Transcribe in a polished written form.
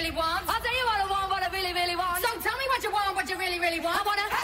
really want. I'll tell you what I want, what I really, really want. So tell me what you want, what you really, really want. I wanna